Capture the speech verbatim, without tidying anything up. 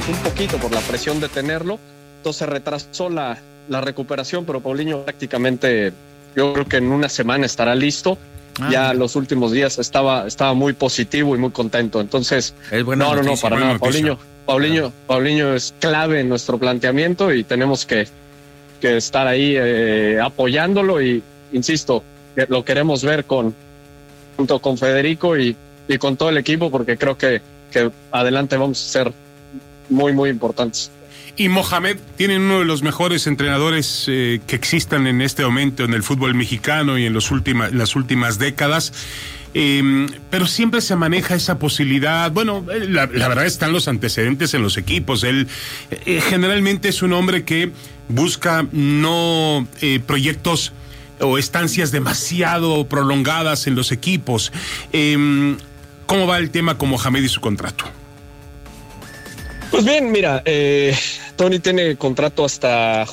un poquito por la presión de tenerlo, entonces retrasó la, la recuperación, pero Paulinho prácticamente, yo creo que en una semana estará listo. Ah, ya mira. Los últimos días estaba, estaba muy positivo y muy contento, entonces es buena no, noticia, no, no, para nada, Paulinho, Paulinho, Paulinho es clave en nuestro planteamiento y tenemos que, que estar ahí eh, apoyándolo y, insisto, que lo queremos ver con junto con Federico y, y con todo el equipo, porque creo que, que adelante vamos a ser muy, muy importantes. Y Mohamed tiene uno de los mejores entrenadores eh, que existan en este momento en el fútbol mexicano y en, los última, en las últimas décadas, eh, pero siempre se maneja esa posibilidad. Bueno, la, la verdad están los antecedentes en los equipos. Él eh, generalmente es un hombre que busca no eh, proyectos o estancias demasiado prolongadas en los equipos. Eh, ¿Cómo va el tema con Mohamed y su contrato? Pues bien, mira, eh, Tony tiene contrato hasta